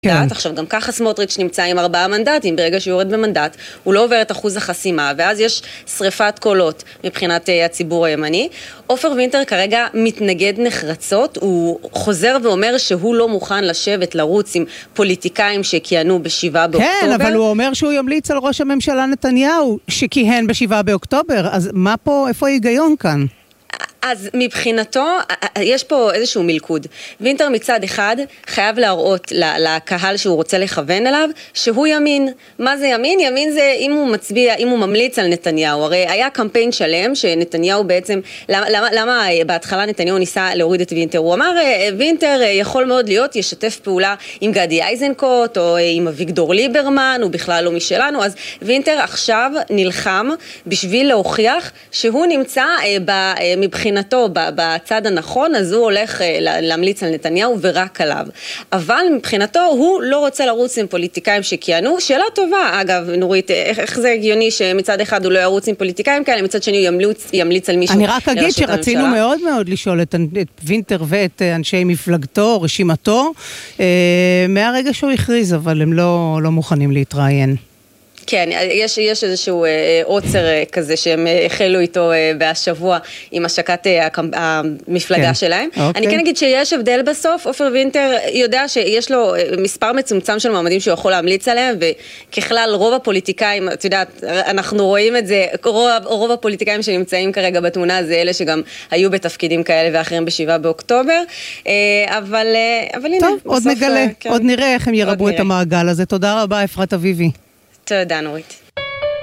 כן. עכשיו גם ככה סמוטריץ' נמצא עם 4 מנדטים, ברגע שהוא יורד במנדט, הוא לא עובר את אחוז החסימה, ואז יש שריפת קולות מבחינת הציבור הימני. עופר וינטר כרגע מתנגד נחרצות, הוא חוזר ואומר שהוא לא מוכן לשבת לרוץ עם פוליטיקאים שכיהנו ב7 באוקטובר. כן, אבל הוא אומר שהוא ימליץ על ראש הממשלה נתניהו שכיהן ב7 באוקטובר, אז מה פה, איפה ההיגיון כאן? אז מבחינתו, יש פה איזשהו מלכוד. וינטר מצד אחד חייב להראות לקהל שהוא רוצה לכוון אליו, שהוא ימין. מה זה ימין? ימין זה אם הוא מצביע, אם הוא ממליץ על נתניהו. הרי היה קמפיין שלם שנתניהו בעצם, למה בהתחלה נתניהו ניסה להוריד את וינטר? הוא אמר, וינטר יכול מאוד להיות, ישתף פעולה עם גדי איזנקוט, או עם אביגדור ליברמן, הוא בכלל לא משלנו. אז וינטר עכשיו נלחם בשביל להוכיח שהוא נמצא מבחינתו בצד הנכון, אז הוא הולך להמליץ על נתניהו ורק עליו. אבל מבחינתו הוא לא רוצה לרוץ עם פוליטיקאים שכיהנו. שאלה טובה, אגב, נורית, איך זה הגיוני שמצד אחד הוא לא ירוץ עם פוליטיקאים כאלה, מצד שני הוא ימליץ על מישהו. אני רק אגיד שרצינו מאוד מאוד לשאול את וינטר ואת אנשי מפלגתו, רשימתו, מהרגע שהוא הכריז, אבל הם לא מוכנים להתראיין. כן, יש איזשהו עוצר כזה שהם החלו איתו בשבוע עם השקת המפלגה שלהם. אני כן אגיד שיש הבדל בסוף, עופר וינטר יודע שיש לו מספר מצומצם של מועמדים שהוא יכול להמליץ עליהם, וככלל רוב הפוליטיקאים, את יודעת, אנחנו רואים את זה, רוב הפוליטיקאים שנמצאים כרגע בתמונה זה אלה שגם היו בתפקידים כאלה ואחרים ב7 באוקטובר, אבל הנה. טוב, עוד נגלה, עוד נראה איך הם ירבו את המעגל הזה. תודה רבה, אפרת אביבי. תודה, נורית.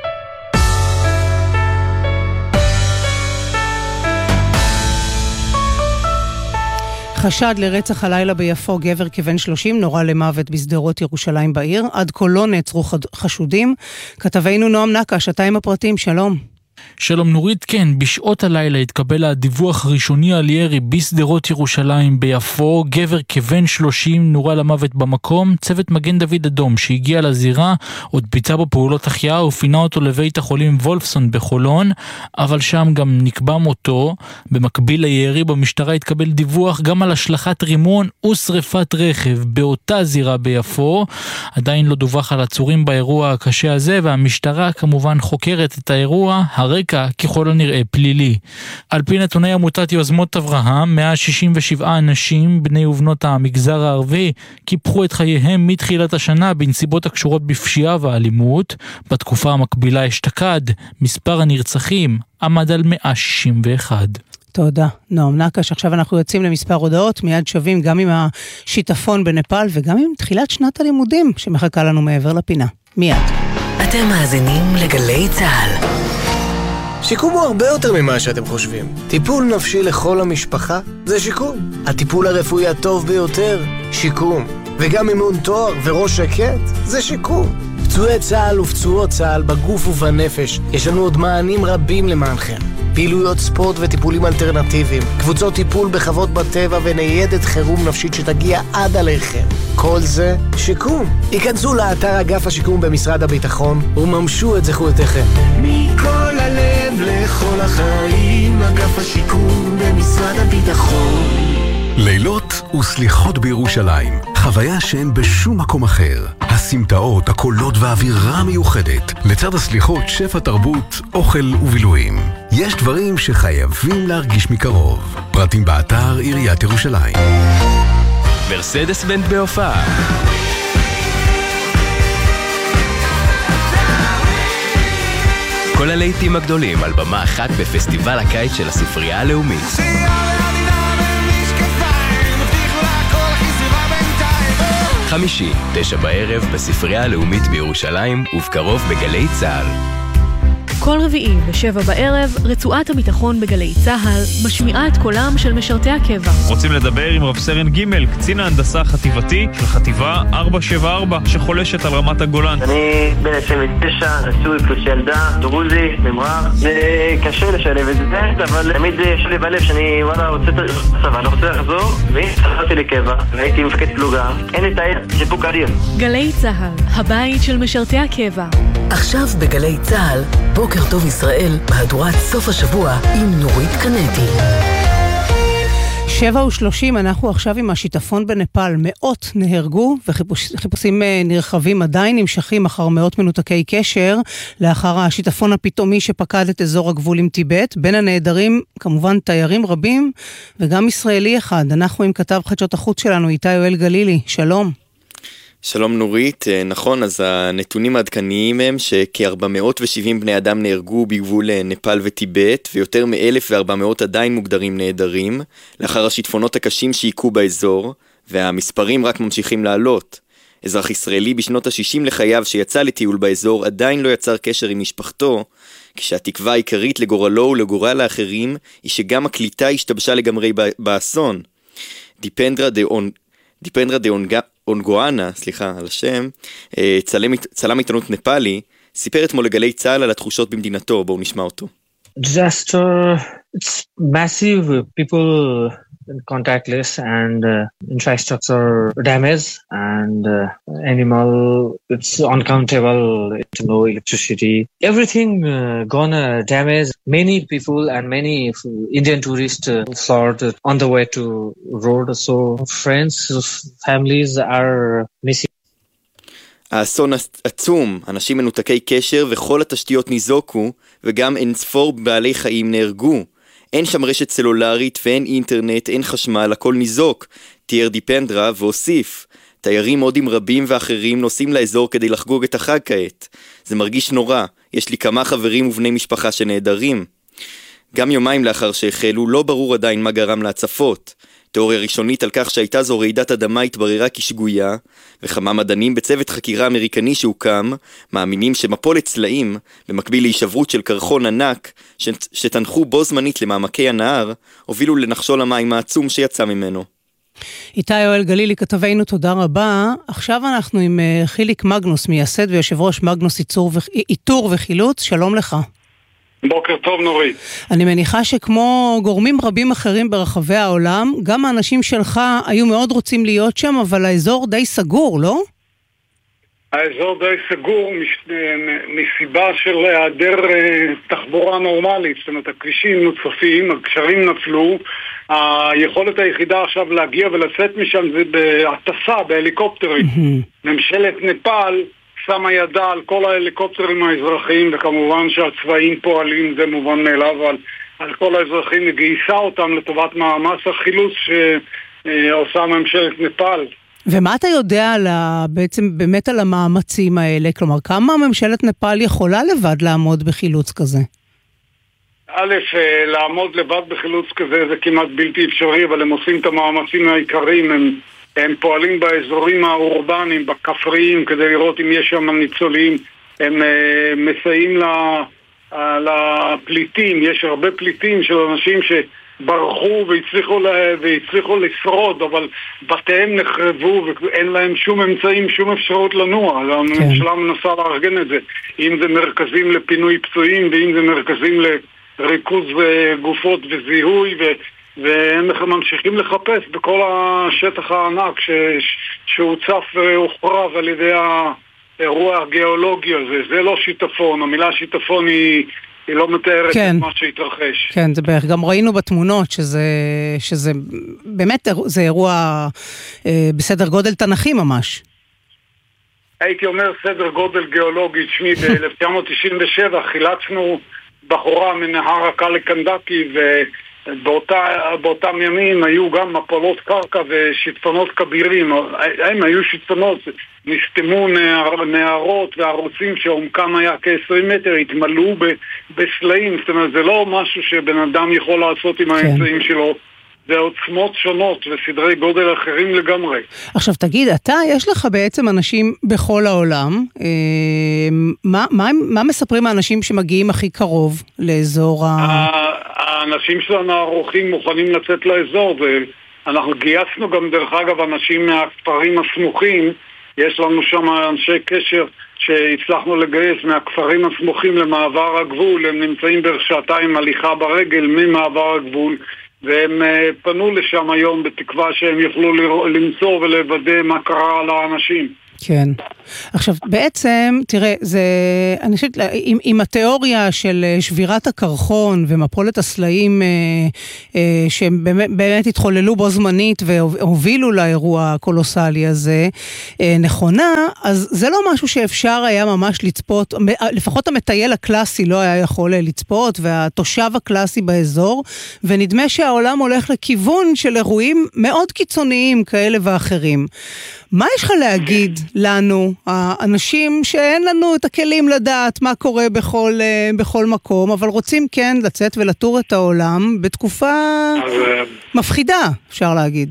חשד לרצח הלילה ביפו, גבר כבן 30 נורא למוות בשדרות ירושלים בעיר. עד כה לא נעצרו חשודים. כתבנו נועם נקש, אתה עם הפרטים, שלום. שלום נורית, כן, בשעות הלילה התקבל הדיווח הראשוני על ירי בשדרות ירושלים ביפו, גבר כבן 30 נורה למוות במקום. צוות מגן דוד אדום שהגיע לזירה עוד ביצע בו פעולות החייאה ופינה אותו לבית החולים וולפסון בחולון, אבל שם גם נקבע מותו. במקביל לירי במשטרה התקבל דיווח גם על השלכת רימון ושריפת רכב באותה זירה ביפו. עדיין לא דווח על עצורים באירוע הקשה הזה, והמשטרה כמובן חוקרת את האירוע. הרקע ככל הנראה פלילי. על פי נתוני עמותת יוזמות אברהם, 167 אנשים בני ובנות המגזר הערבי קיפחו את חייהם מתחילת השנה בנסיבות הקשורות בפשיעה ואלימות. בתקופה המקבילה אשתקד מספר הנרצחים עמד על 161. תודה, נועם נקש. עכשיו אנחנו יוצאים למספר הודעות, מיד שווים גם עם השיטפון בנפאל וגם עם תחילת שנת הלימודים שמחכה לנו מעבר לפינה. מיד. אתם מאזינים לגלי צהל. שיקום הוא הרבה יותר ממה שאתם חושבים. טיפול נפשי לכל המשפחה זה שיקום. הטיפול הרפואי הטוב ביותר, שיקום. וגם אימון תואר וראש שקט זה שיקום. פצועי צהל ופצועות צהל בגוף ובנפש, יש לנו עוד מענים רבים למענכם. פעילויות ספורט וטיפולים אלטרנטיביים, קבוצות טיפול בחוות בטבע וניידת חירום נפשית שתגיע עד עליכם. כל זה שיקום. היכנסו לאתר אגף השיקום במשרד הביטחון וממשו את זכויותיכם. מכל הלב לכל החיים, אגף השיקום במשרד הביטחון. לילות וסליחות בירושלים, חוויה שאין בשום מקום אחר. הסמטאות, הקולות והאווירה מיוחדת. לצד הסליחות, שפע תרבות, אוכל ובילויים. יש דברים שחייבים להרגיש מקרוב. פרטים באתר עיריית ירושלים. מרסדס בנט בהופעה. כל הלהיטים הגדולים על במה אחת בפסטיבל הקיץ של הספרייה הלאומית. חמישי, 9 בערב בספרייה הלאומית בירושלים ובקרוב בגלי צהל. כל רביעי ב7 בערב, רצועת הביטחון בגלי צהל משמיעה את קולם של משרתי הקבע. רוצים לדבר עם רב סרן ג' קצין ההנדסה החטיבתי של חטיבה 474 שחולשת על רמת הגולן. אני בן 29, נשוי פלוס ילדה, דרוזי, ממרח. זה קשה לשלב את זה, אבל תמיד יש לי בלב שאני רוצה צבא, לא רוצה לחזור, והנה חזרתי לקבע, והייתי מפקד פלוגה. אין לי תאי, סיפוק אדיר. גלי צהל, הבית של משרתי הקבע. עכשיו בגלי צהל, בוקר טוב ישראל, מהדורת סוף השבוע עם נורית קנדי. 7:30, אנחנו עכשיו עם השיטפון בנפאל. מאות נהרגו וחיפושים נרחבים עדיין נמשכים אחר מאות מנותקי קשר לאחר השיטפון הפתאומי שפקד את אזור הגבול עם טיבט. בין הנהדרים כמובן תיירים רבים וגם ישראלי אחד. אנחנו עם כתב חדשות החוץ שלנו איתי יואל גלילי. שלום. שלום נורית, נכון, אז הנתונים העדכניים הם שכ-470 בני אדם נהרגו בגבול נפאל וטיבט, ויותר מ-1,400 עדיין מוגדרים נהדרים, לאחר השיטפונות הקשים שהיקו באזור, והמספרים רק ממשיכים לעלות. אזרח ישראלי בשנות ה-60 לחייו שיצא לטיול באזור עדיין לא יצר קשר עם משפחתו, כשהתקווה העיקרית לגורלו ולגורל האחרים היא שגם הקליטה השתבשה לגמרי באסון. דיפנדרה דה אונגואנה, סליחה על השם, צלם עיתונות נפאלי, סיפר אתמול לגלי צהל על התחושות במדינתו. בואו נשמע אותו. Disaster, it's massive, people contactless and infrastructure damage and animal, it's uncountable, it's no electricity. Everything gonna damage. Many people and many Indian tourists fled on the way to road. So friends, families are missing. האסון עצום, אנשים מנותקי קשר וכל התשתיות ניזוקו, וגם אין ספור בעלי חיים נהרגו. אין שם רשת סלולרית ואין אינטרנט, אין חשמל, הכל ניזוק. תיאר דיפנדרה והוסיף, תיירים הודים רבים ואחרים נוסעים לאזור כדי לחגוג את החג כעת. זה מרגיש נורא, יש לי כמה חברים ובני משפחה שנהדרים. גם יומיים לאחר שהחלו לא ברור עדיין מה גרם להצפות. תיאוריה ראשונית על כך שהייתה זו רעידת אדמה התבררה כשגויה, וכמה מדענים בצוות חקירה אמריקני שהוקם, מאמינים שמפולת צלעים, במקביל להישברות של קרחון ענק, שתנחו בו זמנית למעמקי הנהר, הובילו לנחשול המים העצום שיצא ממנו. איתי יואל גלילי, כתבנו, תודה רבה. עכשיו אנחנו עם חיליק מגנוס, מייסד ויושב ראש מגנוס איתור וחילוץ. שלום לך. בוקר טוב נורית. אני מניחה שכמו גורמים רבים אחרים ברחבי העולם, גם האנשים שלך היו מאוד רוצים להיות שם, אבל האזור די סגור, לא? האזור די סגור מסיבה של היעדר תחבורה נורמלית. זאת אומרת, הכבישים נוצפים, הגשרים נפלו, היכולת היחידה עכשיו להגיע ולצאת משם זה בהטסה, בהליקופטרים. ממשלת נפאל שמה ידה על כל ההליקופטרים האזרחיים, וכמובן שהצבאים פועלים, זה מובן מאליו, אבל על כל האזרחים גייסה אותם לטובת מאמץ החילוץ שעושה ממשלת נפאל. ומה אתה יודע בעצם באמת על המאמצים האלה? כלומר, כמה ממשלת נפאל יכולה לבד לעמוד בחילוץ כזה? א', לעמוד לבד בחילוץ כזה זה כמעט בלתי אפשרי, אבל הם עושים את המאמצים העיקריים, הם פועלים באזורים האורבניים, בכפריים, כדי לראות אם יש שם ניצולים. הם מסייעים לפליטים, יש הרבה פליטים של אנשים שברחו והצליחו לשרוד, אבל בתיהם נחרבו ואין להם שום אמצעים, שום אפשרות לנוע. הממשלה מנסה לארגן את זה. אם זה מרכזים לפינוי פצועים, ואם זה מרכזים לריכוז גופות וזיהוי והם ממשיכים לחפש בכל השטח הענק שהוצף והוחרב על ידי האירוע הגיאולוגי הזה. זה לא שיטפון, המילה שיטפון היא לא מתארת את מה שהתרחש. כן, זה בערך, גם ראינו בתמונות שזה באמת זה אירוע בסדר גודל תנכי ממש. הייתי אומר סדר גודל גיאולוגי. שמי ב-1997 חילצנו בחורה מנהר הקאלה קנדקי, באותם ימים היו גם מפלות קרקע ושיטפונות כבירים. הם היו שיטפונות, נסתמו נהרות וערוצים שעומקם היה כ-20 מטר, התמלאו בסלעים. זאת אומרת, זה לא משהו שבן אדם יכול לעשות עם האמצעים שלו. זה עוצמות שונות וסדרי גודל אחרים לגמרי. עכשיו תגיד, יש לך בעצם אנשים בכל העולם, מה מספרים האנשים שמגיעים הכי קרוב לאזור האנשים שלנו ערוכים מוכנים לצאת לאזור, ואנחנו גייסנו גם דרך אגב אנשים מהכפרים הסמוכים. יש לנו שם אנשי קשר שהצלחנו לגייס מהכפרים הסמוכים למעבר הגבול. הם נמצאים בערך שעתיים הליכה ברגל ממעבר הגבול, והם פנו לשם היום בתקווה שהם יוכלו למצוא ולוודא מה קרה לאנשים. כן. עכשיו, בעצם, תראה, אני חושבת, עם התיאוריה של שבירת הקרחון ומפולת הסלעים שהם באמת התחוללו בו זמנית והובילו לאירוע הקולוסלי הזה, נכונה, אז זה לא משהו שאפשר היה ממש לצפות, לפחות המטייל הקלאסי לא היה יכול לצפות, והתושב הקלאסי באזור, ונדמה שהעולם הולך לכיוון של אירועים מאוד קיצוניים כאלה ואחרים. מה יש לך להגיד לנו, האנשים שאין לנו את הכלים לדעת מה קורה בכל מקום, אבל רוצים כן לצאת ולטור את העולם בתקופה מפחידה, אפשר להגיד?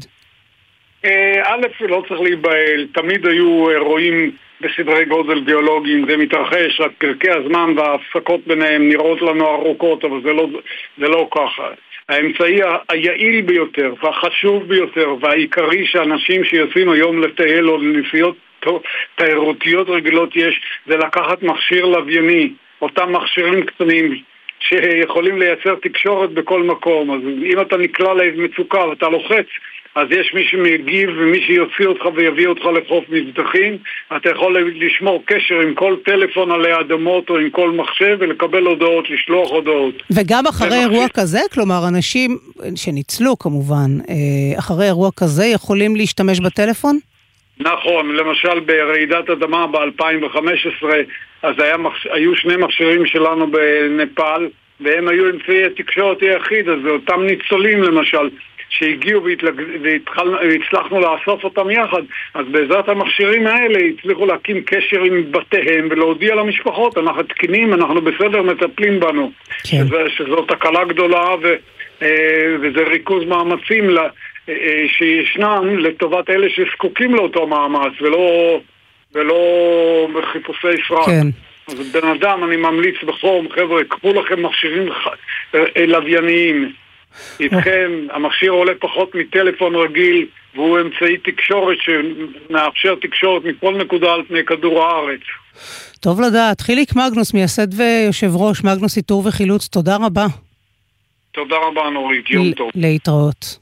א', לא צריך להיבהל, תמיד היו אירועים בסדרי גודל ביולוגיים, זה מתרחש, רק פרקי הזמן וההפסקות ביניהם נראות לנו ארוכות, אבל זה לא ככה. האמצעי היעיל ביותר והחשוב ביותר והעיקרי שאנשים שיוצאים היום לטייל או לנסיעות תיירותיות רגילות זה לקחת מכשיר לווייני, אותם מכשירים קטנים שיכולים לייצר תקשורת בכל מקום. אז אם אתה נקלע למצוקה ואתה לוחץ, אז יש מי שמגיב ומי שיוציא אותך ויביא אותך לחוף מבטחים. אתה יכול לשמור קשר עם כל טלפון עלי אדמות או עם כל מחשב ולקבל הודעות, לשלוח הודעות. וגם אחרי אירוע כזה, כלומר אנשים שניצלו כמובן, אחרי אירוע כזה יכולים להשתמש בטלפון? נכון, למשל ברעידת אדמה ב-2015 אז היו שני מכשירים שלנו בנפאל והם היו אמצעי התקשורת היחיד, אז אותם ניצולים למשל שהגיעו והצלחנו לאסוף אותם יחד, אז בעזרת המכשירים האלה הצליחו להקים קשר עם בתיהם ולהודיע למשפחות, אנחנו תקינים, אנחנו בסדר, מטפלים בנו. כן. שזו תקלה גדולה וזה ריכוז מאמצים שישנם לטובת אלה שזקוקים לאותו מאמץ ולא בחיפושי סרק. כן. אז בן אדם, אני ממליץ בחום, חבר'ה, קחו לכם מכשירים לווייניים. איתכם, המכשיר עולה פחות מטלפון רגיל, והוא אמצעי תקשורת שמאפשר תקשורת מכל נקודה על פני כדור הארץ. טוב לדעת. חיליק מגנוס, מייסד ויושב ראש מגנוס איתור וחילוץ, תודה רבה. תודה רבה נורית, יום טוב. להתראות.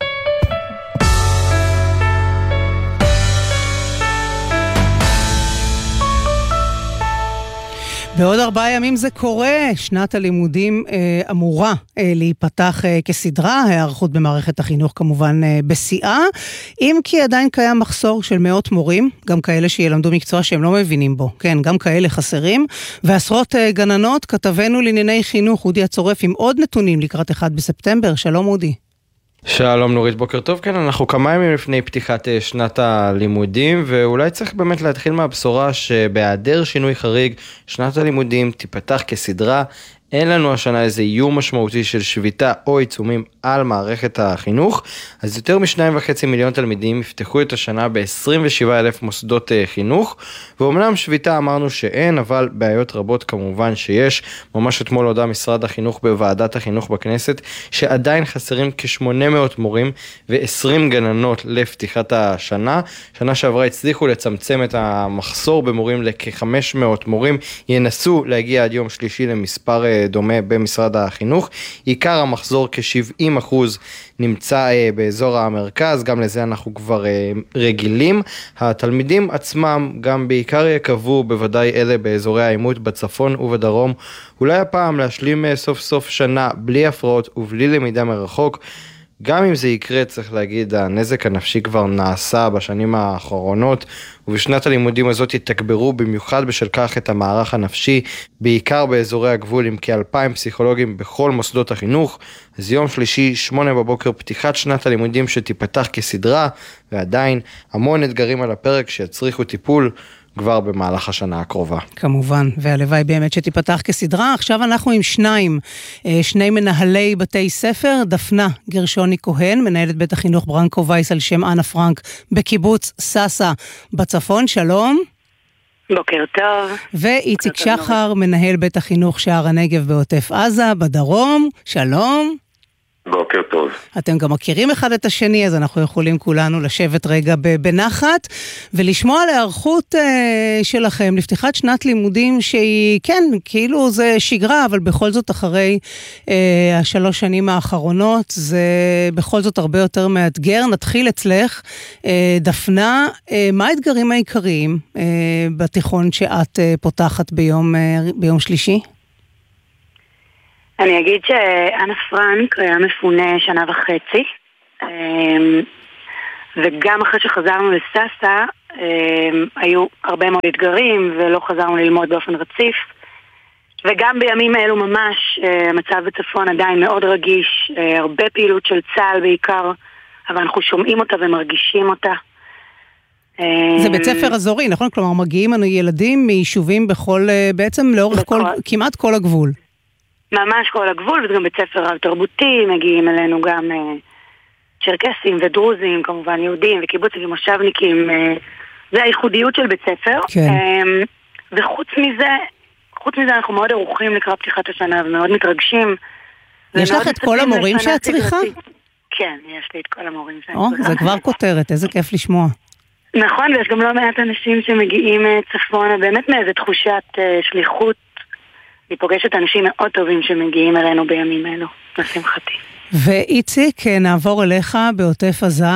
בעוד 4 ימים זה קורה, שנת הלימודים אמורה להיפתח כסדרה, ההיערכות במערכת החינוך כמובן בשיאה, אם כי עדיין קיים מחסור של מאות מורים, גם כאלה שילמדו מקצוע שהם לא מבינים בו, כן, גם כאלה חסרים, ועשרות גננות. כתבנו לענייני חינוך, אודי הצורף, עם עוד נתונים לקראת 1 בספטמבר, שלום אודי. שלום נורית, בוקר טוב. כן, אנחנו כמה ימים לפני פתיחת שנת הלימודים, ואולי צריך באמת להתחיל מהבשורה שבהיעדר שינוי חריג, שנת הלימודים תיפתח כסדרה. אין לנו השנה איזה איום משמעותי של שביתה או עיצומים על מערכת החינוך, אז יותר מ2.5 מיליון תלמידים יפתחו את השנה ב-27,000 מוסדות חינוך, ואומנם שביתה אמרנו שאין, אבל בעיות רבות כמובן שיש. ממש אתמול הודע משרד החינוך בוועדת החינוך בכנסת, שעדיין חסרים כ800 מורים ו20 גננות לפתיחת השנה. שנה שעברה הצליחו לצמצם את המחסור במורים לכ500 מורים, ינסו להגיע עד יום שלישי למספר דומה במשרד החינוך. עיקר המחזור כ70% נמצא באזור המרכז, גם לזה אנחנו כבר רגילים. התלמידים עצמם גם בעיקר יקבו, בוודאי אלה באזורי העימות בצפון ובדרום, אולי הפעם להשלים סוף סוף שנה בלי הפרעות ובלי למידה מרחוק. גם אם זה יקרה, צריך להגיד, הנזק הנפשי כבר נעשה בשנים האחרונות, ובשנת הלימודים הזאת יתגברו במיוחד בשל כך את המערך הנפשי, בעיקר באזורי הגבול עם כ2,000 פסיכולוגים בכל מוסדות החינוך. אז יום שלישי, 8 בבוקר, פתיחת שנת הלימודים שתיפתח כסדרה, ועדיין המון אתגרים על הפרק שיצריכו טיפול כבר במהלך השנה הקרובה. כמובן, והלוואי באמת שתיפתח כסדרה. עכשיו אנחנו עם שני מנהלי בתי ספר, דפנה גרשוני כהן, מנהלת בית החינוך ברנקו וייס על שם אנה פרנק בקיבוץ ססה בצפון, שלום. בוקר טוב. ואיציק שחר, מנהל בית החינוך שער הנגב בעוטף עזה בדרום, שלום. בוקר טוב. אתם גם מכירים אחד את השני, אז אנחנו יכולים כולנו לשבת רגע בנחת, ולשמוע על ההיערכות שלכם לפתיחת שנת לימודים שהיא, כן, כאילו זה שגרה, אבל בכל זאת אחרי 3 שנים האחרונות, זה בכל זאת הרבה יותר מאתגר. נתחיל אצלך, דפנה, מה האתגרים העיקריים בתיכון שאת פותחת ביום שלישי? אני אגיד שאנה פרנק היה מפונה 1.5 שנה, וגם אחרי שחזרנו לסאסה, היו הרבה מאוד אתגרים ולא חזרנו ללמוד באופן רציף, וגם בימים האלו ממש המצב בצפון עדיין מאוד רגיש, הרבה פעילות של צה"ל בעיקר, אבל אנחנו שומעים אותה ומרגישים אותה. זה בית ספר אזורי, נכון? כלומר מגיעים לנו ילדים מיישובים בעצם לאורך כמעט כל הגבול. ממש כל הגבול, וזה גם בית ספר רב תרבותי, מגיעים אלינו גם צ'רקסים ודרוזים, כמובן יהודים וקיבוצים ומושבניקים, זה הייחודיות של בית ספר. כן. וחוץ מזה אנחנו מאוד ערוכים לקראת פתיחת השנה ומאוד מתרגשים. יש לך את כל המורים שאת צריכה? כן, יש לי את כל המורים שאת צריכה. זה כבר כותרת, איזה כיף לשמוע. נכון, ויש גם לא מעט אנשים שמגיעים צפונה, באמת מאיזו תחושת שליחות. אני פוגשת אנשים מאוד טובים שמגיעים אלינו בימים אלו, לשמחתי. ואיציק, נעבור אליך בעוטף עזה,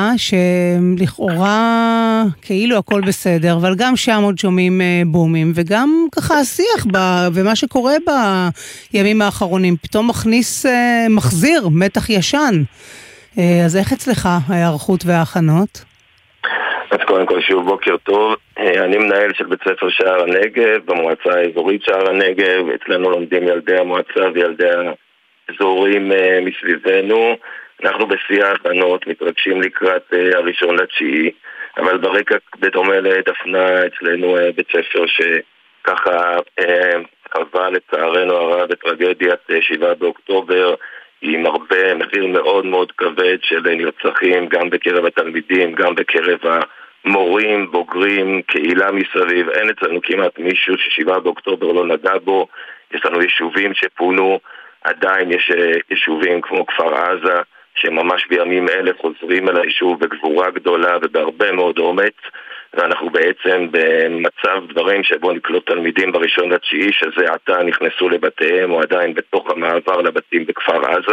שלכאורה כאילו הכל בסדר, אבל גם שם עוד שומעים בומים, וגם ככה השיח ומה שקורה בימים האחרונים, פתאום מחזיר מתח ישן. אז איך אצלך ההיערכות וההכנות? אז קודם כל שוב בוקר טוב, אני מנהל של בית ספר שער הנגב, במועצה האזורית שער הנגב, אצלנו לומדים ילדי המועצה וילדי האזורים מסביבנו, אנחנו בשיא ההכנות, מתרגשים לקראת 1.9, אבל ברקע בדומה לדפנה אצלנו בית ספר שככה חווה לצערנו הרב בטרגדיית 7 באוקטובר, עם הרבה מחיר מאוד מאוד כבד של נרצחים, גם בקרב התלמידים, גם בקרב המורים, בוגרים, קהילה מסביב. אין אצלנו כמעט מישהו ש7 באוקטובר לא נגע בו. יש לנו יישובים שפונו, עדיין יש יישובים כמו כפר עזה, שממש בימים אלה חוזרים אל היישוב בגבורה גדולה ובהרבה מאוד אומץ, ואנחנו בעצם במצב דברים שבו נקלוט תלמידים ב1.9, שזה עתה נכנסו לבתיהם או עדיין בתוך המעבר לבתים בכפר עזה.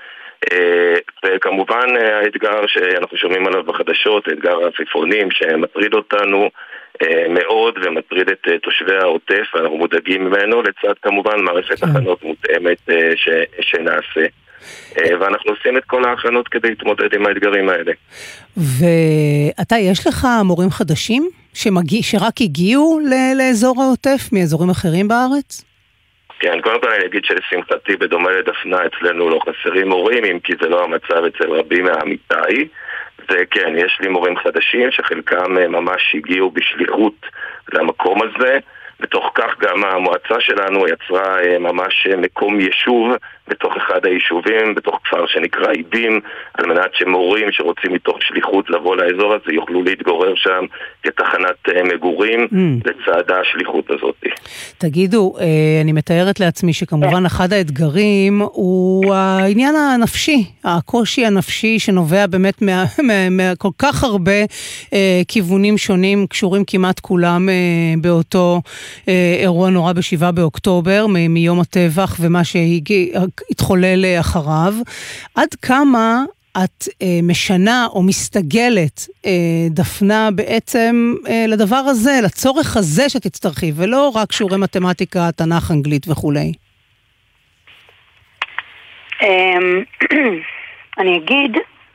וכמובן האתגר שאנחנו שומעים עליו בחדשות, אתגר העפיפונים שמטריד אותנו מאוד ומטריד את תושבי העוטף, ואנחנו מודאגים ממנו, לצד כמובן מערכת הכנות מותאמת שנעשה. ואנחנו עושים את כל ההכנות כדי להתמודד עם האתגרים האלה. ואתה, יש לך מורים חדשים שרק הגיעו לאזור העוטף מאזורים אחרים בארץ? כן, קודם כל אני אגיד שלשמחתי בדומה לדפנה אצלנו לא חסרים מורים, אם כי זה לא המצב אצל רבים מהעמיתיי. וכן, יש לי מורים חדשים שחלקם ממש הגיעו בשליחות למקום הזה, בתוך כך גם המועצה שלנו יצרה ממש מקום יישוב בתוך אחד היישובים, בתוך כפר שנקרא עידים, על מנת שמורים שרוצים מתוך שליחות לבוא לאזור הזה יוכלו להתגורר שם כתחנת מגורים לצד השליחות הזאת. תגידו, אני מתארת לעצמי שכמובן אחד האתגרים הוא העניין הנפשי, הקושי הנפשי שנובע באמת מכל כך הרבה כיוונים שונים, קשורים כמעט כולם באותו אירוע נורא ב7 באוקטובר, מיום הטבח ומה שהתחולל אחריו. עד כמה את משנה או מסתגלת, דפנה, בעצם לדבר הזה, לצורך הזה שתצטרכי, ולא רק שיעורי מתמטיקה, תנ"ך, אנגלית וכו'? אני אגיד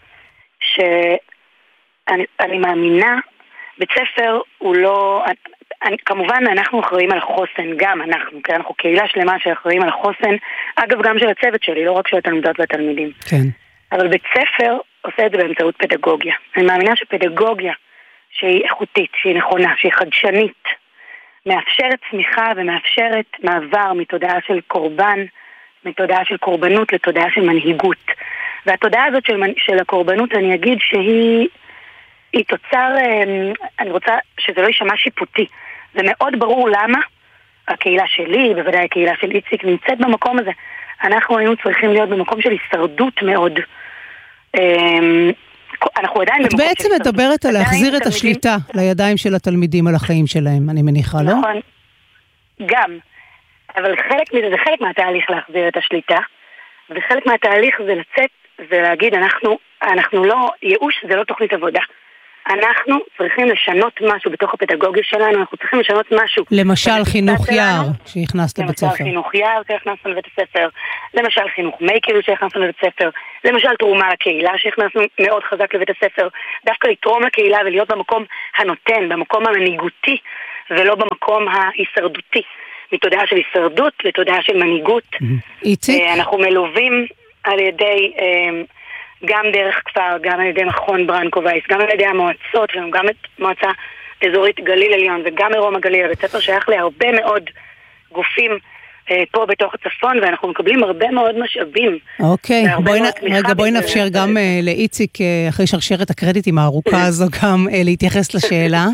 שאני מאמינה, בית ספר הוא לא... כמובן אנחנו אחראים על החוסן, גם אנחנו, כי אנחנו קהילה שלמה שאחראים על החוסן, אגב גם של הצוות שלי, לא רק של התלמידות והתלמידים. כן. אבל בית ספר עושה את זה באמצעות פדגוגיה. אני מאמינה שפדגוגיה שהיא איכותית, שהיא נכונה, שהיא חדשנית, מאפשרת צמיחה ומאפשרת מעבר מתודעה של קורבן, מתודעה של קורבנות לתודעה של מנהיגות. והתודעה הזאת של הקורבנות, אני אגיד שהיא תוצר, אני רוצה שזה לא יישמע שיפוטי. זה מאוד ברור למה הקהילה שלי, בוודאי הקהילה של איציק, נמצאת במקום הזה. אנחנו היינו צריכים להיות במקום של הישרדות מאוד. אנחנו עדיין את בעצם מדברת על להחזיר את השליטה לידיים של התלמידים על החיים שלהם, אני מניחה, לא? נכון, גם. אבל חלק מזה, זה חלק מהתהליך להחזיר את השליטה, וחלק מהתהליך זה לצאת ולהגיד, אנחנו לא, ייאוש זה לא תוכנית עבודה. אנחנו צריכים לשנות משהו בתוך הפדגוגיה שלנו, אנחנו צריכים לשנות משהו. למשל חינוך יער שהכנסת לבית ספר. למשל חינוך יער שהכנסנו לבית הספר, למשל חינוך מייקר שהכנסנו לבית הספר, למשל תרומה לקהילה שהכנסנו מאוד חזק לבית הספר, דווקא לתרום לקהילה ולהיות במקום הנותן, במקום המנהיגותי, ולא במקום ההישרדותי. מתודעה של הישרדות לתודעה של מנהיגות. אנחנו מלווים על ידי... גם דרך כפר, גם על ידי מכון ברנקו וייס, גם על ידי המועצות, וגם את מועצה אזורית גליל עליון, וגם מרום הגליל, הבית ספר שייך להרבה מאוד גופים פה בתוך הצפון, ואנחנו מקבלים הרבה מאוד משאבים. אוקיי, בואי נאפשר גם לאיציק, אחרי שרשרת הקרדיטים הארוכה הזו, גם להתייחס לשאלה.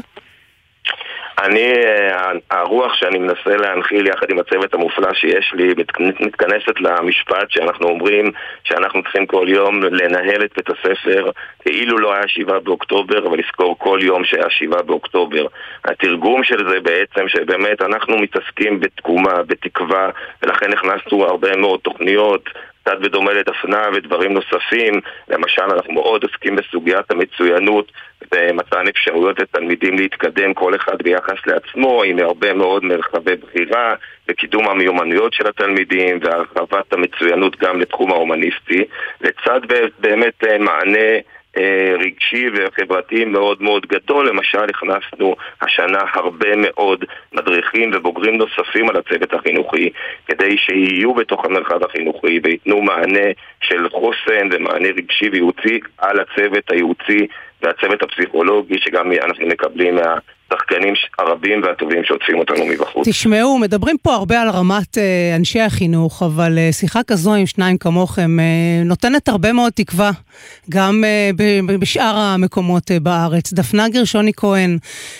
הרוח שאני מנסה להנחיל יחד עם הצוות המופלא שיש לי מתכנסת למשפט שאנחנו אומרים שאנחנו צריכים כל יום לנהל את בית הספר כאילו לא היה 7 באוקטובר, אבל לזכור כל יום שהיה 7 באוקטובר. התרגום של זה בעצם שבאמת אנחנו מתעסקים בתקומה, בתקווה, ולכן הכנסנו הרבה מאוד תוכניות קצת בדומה לדפנה ודברים נוספים. למשל, אנחנו מאוד עוסקים בסוגיית המצוינות ומתן אפשרויות לתלמידים להתקדם כל אחד ביחס לעצמו, עם הרבה מאוד מרחבי בחירה וקידום המיומנויות של התלמידים והרחבת המצוינות גם לתחום ההומניסטי, לצד באמת מענה רגשי וחברתי מאוד מאוד גדול. למשל, הכנסנו השנה הרבה מאוד מדריכים ובוגרים נוספים על הצוות החינוכי, כדי שיהיו בתוך המרחב החינוכי ויתנו מענה של חוסן ומענה רגשי וייעוצי על הצוות הייעוצי והצוות הפסיכולוגי, שגם אנחנו מקבלים מהשחקנים הרבים והטובים שעוטפים אותנו מבחוץ. תשמעו, מדברים פה הרבה על רמת אנשי החינוך, אבל שיחה כזו עם שניים כמוכם נותנת הרבה מאוד תקווה, גם בשאר המקומות בארץ. דפנה גרשוני כהן,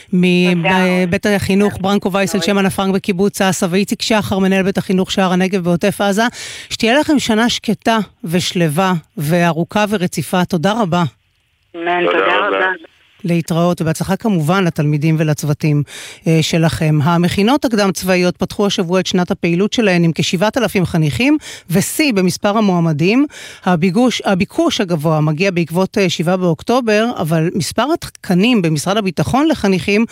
מבית החינוך ברנקו וייס על שם אנה פרנק בקיבוץ עזה, ואיציק שחר, מנהל בית החינוך שער הנגב בעוטף עזה, שתהיה לכם שנה שקטה ושלווה וארוכה ורציפה. תודה רבה. תודה רבה. להתראות, ובהצלחה כמובן לתלמידים ולצוותים שלכם. המכינות הקדם צבאיות פתחו השבוע את שנת הפעילות שלהן עם כ7,000 חניכים, ושיא במספר המועמדים. הביקוש הגבוה מגיע בעקבות 7 באוקטובר, אבל מספר התקנים במשרד הביטחון לחניכים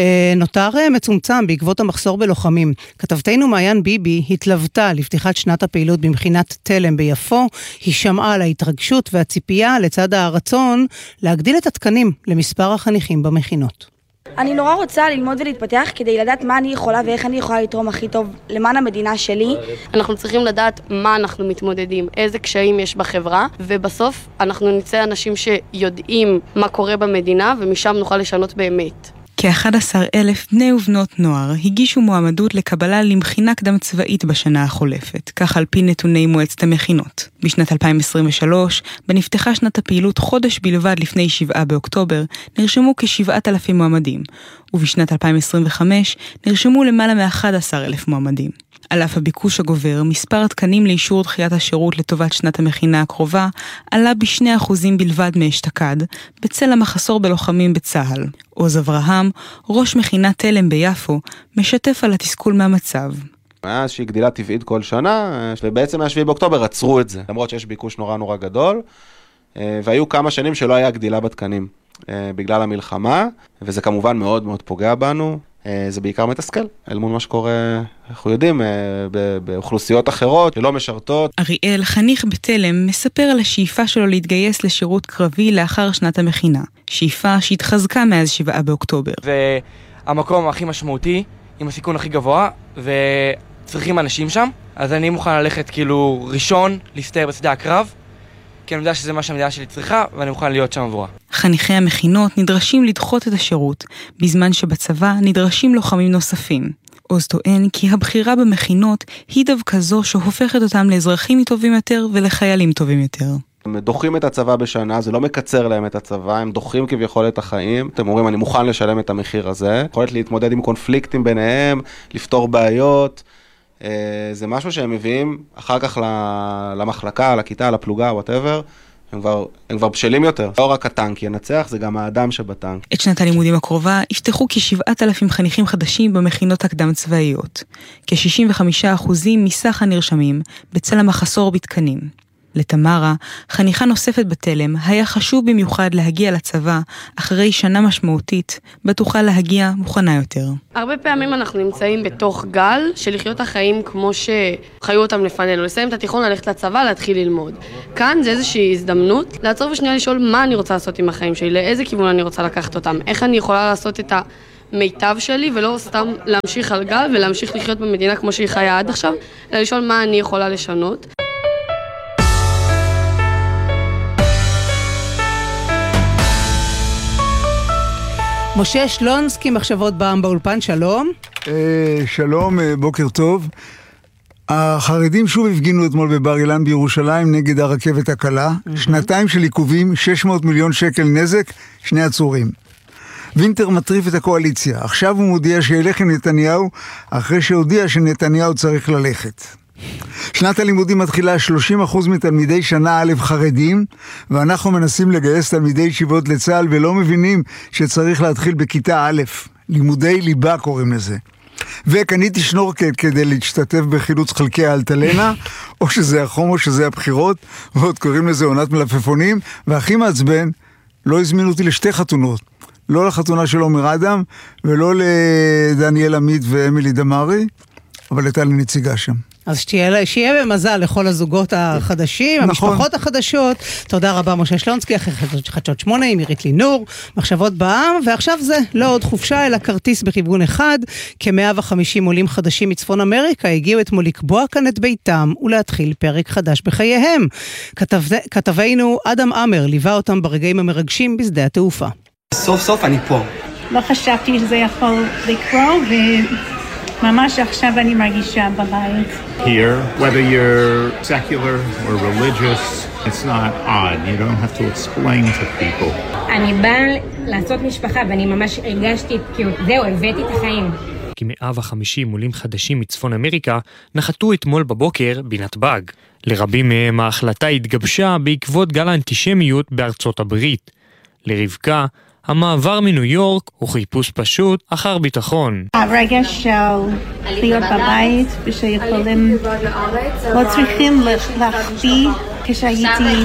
נותר מצומצם בעקבות המחסור בלוחמים. כתבתנו מעיין ביבי התלוותה לפתיחת שנת הפעילות במכינת תלם ביפו. היא שמעה על ההתרגשות והציפייה לצד הרצון להגדיל את התקנים למספר החניכים במכינות. אני נורא רוצה ללמוד ולהתפתח כדי לדעת מה אני יכולה ואיך אני יכולה לתרום הכי טוב למען המדינה שלי. אנחנו צריכים לדעת מה אנחנו מתמודדים, איזה קשיים יש בחברה, ובסוף אנחנו נצא אנשים שיודעים מה קורה במדינה, ומשם נוכל לשנות באמת. כ-11,000 בני ובנות נוער הגישו מועמדות לקבלה למכינה קדם צבאית בשנה החולפת, כך על פי נתוני מועצת המכינות. בשנת 2023, בנפתחה שנת הפעילות חודש בלבד לפני 7 באוקטובר, נרשמו כ7,000 מועמדים, ובשנת 2025 נרשמו למעלה מ11,000 מועמדים. על אף הביקוש הגובר, מספר התקנים לאישור דחיית השירות לטובת שנת המכינה הקרובה עלה ב2% בלבד מאשתקד, בצל המחסור בלוחמים בצה"ל. עוז אברהם, ראש מכינת תלם ביפו, משתף על התסכול מהמצב. מאז שהיא גדילה טבעית כל שנה, ובעצם מה-7 באוקטובר עצרו את זה, למרות שיש ביקוש נורא גדול, והיו כמה שנים שלא היה גדילה בתקנים בגלל המלחמה, וזה כמובן מאוד מאוד פוגע בנו. זה בעיקר מתסכל, אל מול מה שקורה, אנחנו יודעים, באוכלוסיות אחרות שלא משרתות. אריאל, חניך בתלם, מספר על השאיפה שלו להתגייס לשירות קרבי לאחר שנת המכינה. שאיפה שהתחזקה מאז 7 באוקטובר. זה המקום הכי משמעותי, עם הסיכון הכי גבוה, וצריכים אנשים שם. אז אני מוכן ללכת כאילו ראשון, להסתער בשדה הקרב, כי אני יודע שזה מה שהמדינה שלי צריכה, ואני מוכן להיות שם עבורה. חניכי המכינות נדרשים לדחות את השירות, בזמן שבצבא נדרשים לוחמים נוספים. עוז טוען כי הבחירה במכינות היא דווקא זו שהופכת אותם לאזרחים טובים יותר ולחיילים טובים יותר. הם דוחים את הצבא בשנה, זה לא מקצר להם את הצבא, הם דוחים כביכול את החיים. אתם אומרים, אני מוכן לשלם את המחיר הזה. יכולת להתמודד עם קונפליקטים ביניהם, לפתור בעיות. זה משהו שהם מביאים אחר כך למחלקה, לכיתה, לפלוגה, whatever, הם כבר בשלים יותר. לא רק הטנק ינצח, זה גם האדם שבטנק. את שנת הלימודים הקרובה יפתחו כ7,000 חניכים חדשים במכינות הקדם צבאיות. כ65% מסך הנרשמים בצל המחסור בתקנים. לתמרה, חניכה נוספת בתלם, היה חשוב במיוחד להגיע לצבא אחרי שנה משמעותית, בה תוכל להגיע מוכנה יותר. הרבה פעמים אנחנו נמצאים בתוך גל של לחיות את החיים כמו שחיו אותם לפנינו, לסיים את התיכון, ללכת לצבא, להתחיל ללמוד. כאן זה איזושהי הזדמנות לעצור ושנייה לשאול מה אני רוצה לעשות עם החיים שלי, לאיזה כיוון אני רוצה לקחת אותם, איך אני יכולה לעשות את המיטב שלי ולא סתם להמשיך על גל ולהמשיך לחיות במדינה כמו שהיא חיה עד עכשיו, אלא לשאול מה אני יכולה לשנות. משה שלונסקי, מחשבות בעם באולפן, שלום. שלום, בוקר טוב. החרדים שוב הפגינו אתמול בבר אילן בירושלים נגד הרכבת הקלה. שנתיים של עיכובים, 600 מיליון שקל נזק, 2 עצורים. וינטר מטריף את הקואליציה. עכשיו הוא מודיע שילך עם נתניהו, אחרי שהודיע שנתניהו צריך ללכת. שנת הלימודים מתחילה 30% מתלמידי שנה א' חרדים, ואנחנו מנסים לגייס תלמידי ישיבות לצה"ל ולא מבינים שצריך להתחיל בכיתה א', לימודי ליבה קוראים לזה. וקניתי שנורקל כדי להשתתף בחילוץ חלקי האלטלנה, או שזה החום או שזה הבחירות, ועוד קוראים לזה עונת מלפפונים, והכי מעצבן, לא הזמינו אותי לשתי חתונות. לא לחתונה של עומר אדם, ולא לדניאל עמית ואמילי דמרי, אבל הייתה לי נציגה שם. אז שיהיה במזל לכל הזוגות החדשים, נכון. המשפחות החדשות. תודה רבה משה שלונסקי, אחרי חדשות 8 עם עירית לינור, מחשבות בעם, ועכשיו זה לא עוד חופשה אלא כרטיס בכיוון אחד. כ150 עולים חדשים מצפון אמריקה הגיעו אתמול לקבוע כאן את ביתם ולהתחיל פרק חדש בחייהם. כתבנו אדם אמר ליווה אותם ברגעים המרגשים בשדה התעופה. סוף סוף אני פה. לא חשבתי שזה יכול לקרות ממש עכשיו אני מרגישה בבית. Here, whether you're secular or religious, it's not odd. You don't have to explain to people. אני באה לעשות משפחה ואני ממש הרגשתי כאילו, זהו, הבאתי את החיים. כ150 עולים חדשים מצפון אמריקה נחתו אתמול בבוקר בנתב"ג. לרבים מהם ההחלטה התגבשה בעקבות גל האנטישמיות בארצות הברית. לרבקה, המעבר מניו יורק הוא חיפוש פשוט אחר ביטחון. הרגש של להיות בבית ושיכולים לא צריכים להחביא. כשהייתי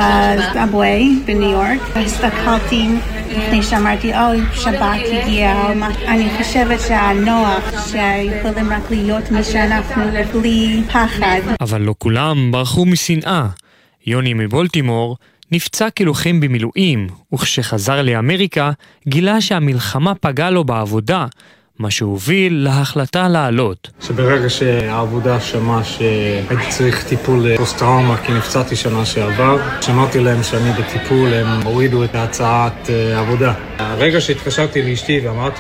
בסאבווי בניו יורק הסתכלתי לפני שאמרתי שבת הגיע. אני חושבת שהנוח שיכולים רק להיות מי שאנחנו בלי פחד. אבל לא כולם ברחו משנאה. יוני מבולטימור נפצע כלוחם במילואים, וכשחזר לאמריקה גילה שהמלחמה פגעה לו בעבודה, מה שהוביל להחלטה לעלות. שברגע שהעבודה שמעה שהייתי צריך טיפול פוסט-טראומה כי נפצעתי שנה שעבר, שמעתי להם שאני בטיפול, הם הורידו את הצעת עבודה. הרגע שהתקשרתי לאשתי ואמרתי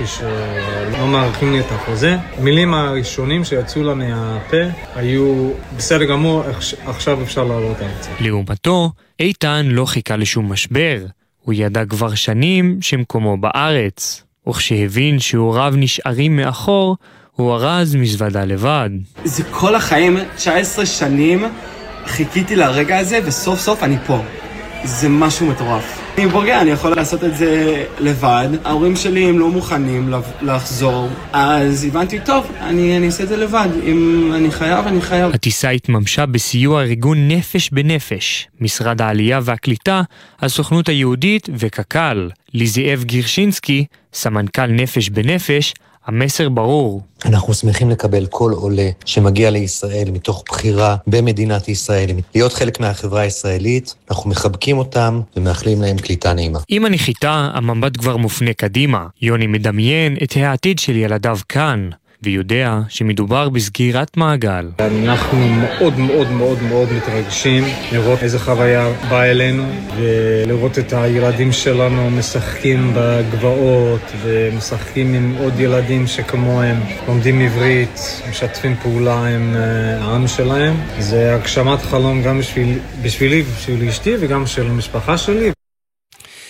שלא מעריכים לי את החוזה, המילים הראשונים שיצאו לה מהפה היו בסדר גמור, עכשיו אפשר לעלות ארצה. לעומתו, איתן לא חיכה לשום משבר. הוא ידע כבר שנים שמקומו בארץ. וכשהבין שהוריו נשארים מאחור, הוא ארז מזוודה לבד. זה כל החיים, 19 שנים, חיכיתי לרגע הזה וסוף סוף אני פה. זה משהו מטורף. אני בורגע, אני יכול לעשות את זה לבד. ההורים שלי הם לא מוכנים לחזור, אז הבנתי, טוב, אני אעשה את זה לבד. אם אני חייב, אני חייב. הטיסה התממשה בסיוע ארגון נפש בנפש, משרד העלייה והקליטה, הסוכנות היהודית וקק"ל. לזאב גירשינסקי, סמנכ"ל נפש בנפש, המסר ברור. אנחנו שמחים לקבל כל עולה שמגיע לישראל מתוך בחירה במדינת ישראל, להיות חלק מהחברה הישראלית, אנחנו מחבקים אותם ומאחלים להם קליטה נעימה. עם הנחיתה, המבט כבר מופנה קדימה. יוני מדמיין את העתיד של ילדיו כאן, ויודע שמדובר בסגירת מעגל. אנחנו מאוד מאוד מאוד מאוד מתרגשים לראות איזה חוויה באה אלינו, ולראות את הילדים שלנו משחקים בגבעות, ומשחקים עם עוד ילדים שכמוהם, לומדים עברית, משתפים פעולה עם העם שלהם. זה הגשמת חלום גם בשבילי, בשביל אשתי וגם של המשפחה שלי.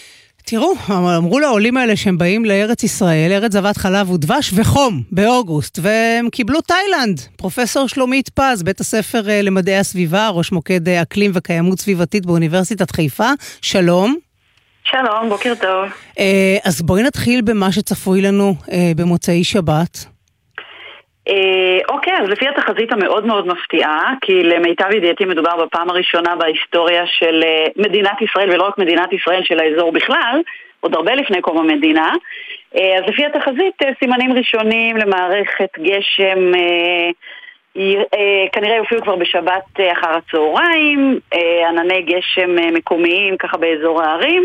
תראו, אמרו לעולים האלה שהם באים לארץ ישראל, ארץ זבת חלב ודבש וחום באוגוסט, והם קיבלו תאילנד. פרופסור שלומית פז, בית הספר למדעי הסביבה, ראש מוקד אקלים וקיימות סביבתית באוניברסיטת חיפה, שלום. שלום, בוקר טוב. אז בואי נתחיל במה שצפוי לנו במוצאי שבת. אוקיי, אז לפי התחזית המאוד מאוד מפתיעה, כי למיטב ידיעתי מדובר בפעם הראשונה בהיסטוריה של מדינת ישראל, ולא רק מדינת ישראל, של האזור בכלל, עוד הרבה לפני קום המדינה. אז לפי התחזית סימנים ראשונים למערכת גשם כנראה יופיעו כבר בשבת אחר הצהריים, ענני גשם מקומיים ככה באזור הערים,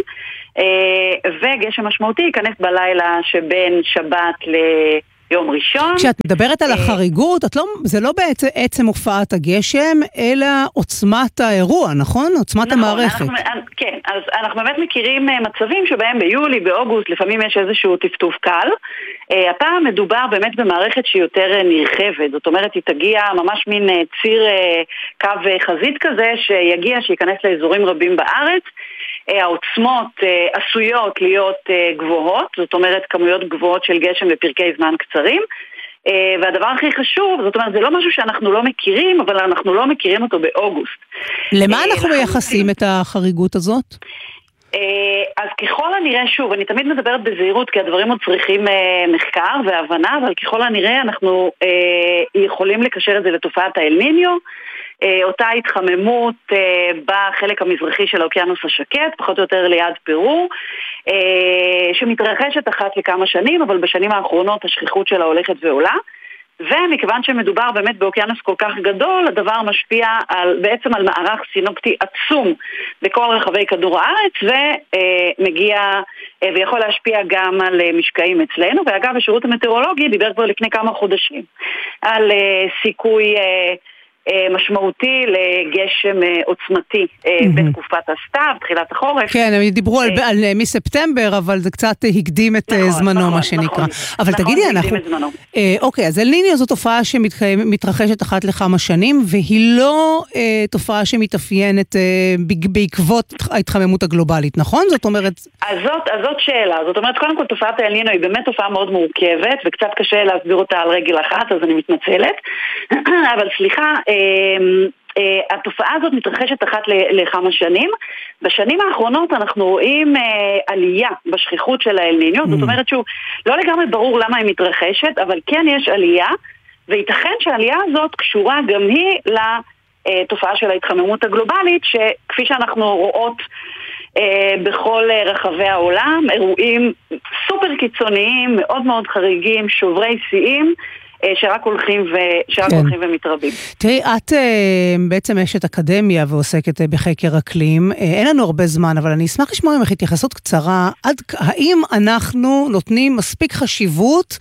וגשם משמעותי ייכנס בלילה שבין שבת ליום ראשון. כשאת מדברת על החריגות, זה לא בעצם הופעת הגשם, אלא עוצמת האירוע, נכון? עוצמת המערכת. כן, אז אנחנו באמת מכירים מצבים שבהם ביולי, באוגוסט, לפעמים יש איזשהו טפטוף קל. הפעם מדובר באמת במערכת שהיא יותר נרחבת, זאת אומרת היא תגיע ממש מין ציר קו חזית כזה שייכנס לאזורים רבים בארץ. העוצמות עשויות להיות גבוהות, זאת אומרת כמויות גבוהות של גשם בפרקי זמן קצרים, והדבר הכי חשוב, זאת אומרת זה לא משהו שאנחנו לא מכירים, אבל אנחנו לא מכירים אותו באוגוסט. למה אנחנו מייחסים את החריגות הזאת? אז ככל הנראה, שוב, אני תמיד מדברת בזהירות כי הדברים עוד צריכים מחקר והבנה, אבל ככל הנראה אנחנו יכולים לקשר את זה לתופעת האל-ניניו, אותה התחממות בחלק המזרחי של האוקיינוס השקט, פחות או יותר ליד פרו, שמתרחשת אחת לכמה שנים, אבל בשנים האחרונות השכיחות שלה הולכת ועולה, ומכיוון שמדובר באמת באוקיינוס כל כך גדול, הדבר משפיע בעצם על מערך סינופטי עצום בכל רחבי כדור הארץ, ומגיע ויכול להשפיע גם על משקעים אצלנו. ואגב, השירות המטאורולוגי דיבר כבר לפני כמה חודשים על סיכוי משמעותי לגשם עוצמתי בתקופת הסתיו, תחילת החורף. כן, הם דיברו על מספטמבר, אבל זה קצת הקדים את זמנו, מה שנקרא. אבל תגידי, אנחנו... אוקיי, אז אל-ניניו זו תופעה שמתרחשת אחת לכמה שנים, והיא לא תופעה שמתאפיינת בעקבות ההתחממות הגלובלית, נכון? זאת אומרת... אז זאת שאלה. זאת אומרת, קודם כל, תופעת אל-ניניו היא באמת תופעה מאוד מורכבת, וקצת קשה להסביר אותה על רגל אחת, אז אני מתנצלת. אבל סליחה, התופעה הזאת מתרחשת אחת לכמה שנים. בשנים האחרונות אנחנו רואים עלייה בשכיחות של האל-ניניו, זאת אומרת שהוא לא לגמרי ברור למה היא מתרחשת, אבל כן יש עלייה, וייתכן שהעלייה הזאת קשורה גם היא לתופעה של ההתחממות הגלובלית, שכפי שאנחנו רואות בכל רחבי העולם, אירועים סופר קיצוניים, מאוד מאוד חריגים, שוברי שיאים, שרק הולכים ומתרבים. תראי, את בעצם אשת אקדמיה ועוסקת בחקר אקלים. אין לנו הרבה זמן, אבל אני אשמח לשמוע ממך התייחסות קצרה. האם אנחנו נותנים מספיק חשיבות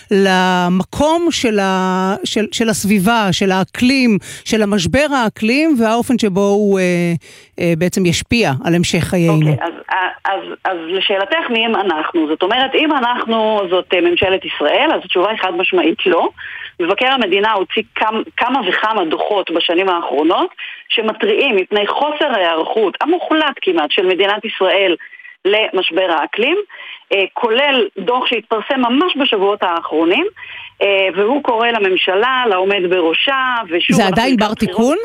למקום של הסביבה, של האקלים, של המשבר האקלים, והאופן שבו הוא בעצם ישפיע על המשך חיינו? אוקיי, אז לשאלתך מי הם אנחנו? זאת אומרת, אם אנחנו זאת ממשלת ישראל, אז התשובה היא חד משמעית לא. מבקר המדינה הוציא כמה וכמה דוחות בשנים האחרונות שמתריעים מפני חוסר ההיערכות המוחלט כמעט של מדינת ישראל למשבר האקלים, כולל דוח שהתפרסם ממש בשבועות האחרונים, והוא קורא לממשלה, לעומד בראשה, ושוב... זה עדיין בר תיקון?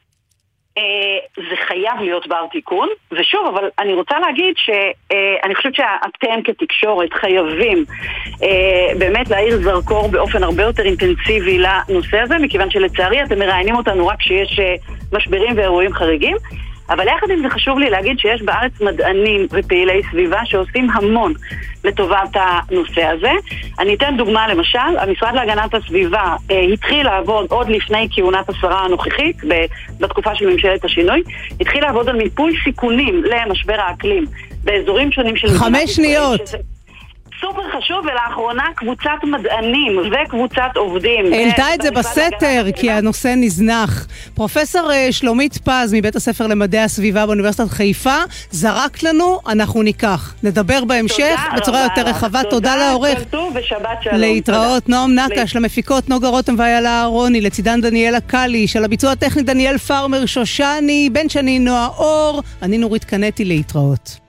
זה חייב להיות בר תיקון, ושוב, אבל אני רוצה להגיד שאני חושבת שאתם כתקשורת חייבים באמת להאיר זרקור באופן הרבה יותר אינטנסיבי לנושא הזה, מכיוון שלצערי אתם מראיינים אותנו רק כשיש משברים ואירועים חריגים, אבל יחד עם זה חשוב לי להגיד שיש בארץ מדענים ופעילי סביבה שעושים המון לטובת הנושא הזה. אני אתן דוגמה, למשל, המשרד להגנת הסביבה התחיל לעבוד עוד לפני כהונת השרה הנוכחית, בתקופה של ממשלת השינוי, התחיל לעבוד על מיפוי סיכונים למשבר האקלים באזורים שונים של... 5 שניות. סופר חשוב, ולאחרונה קבוצת מדענים וקבוצת עובדים. העלתה את זה בסתר, כי הנושא נזנח. פרופסור שלומית פז מבית הספר למדעי הסביבה באוניברסיטת חיפה, זרק לנו, אנחנו ניקח. נדבר בהמשך בצורה יותר רחבה. תודה לעורך. להתראות. נועם נקש, למפיקות נוגה רותם ואיילה אהרוני, לצידן דניאלה קלי, של הביצוע הטכני דניאל פארמר שושני, בן שני נועה אור, אני נורית קנטי, להתראות.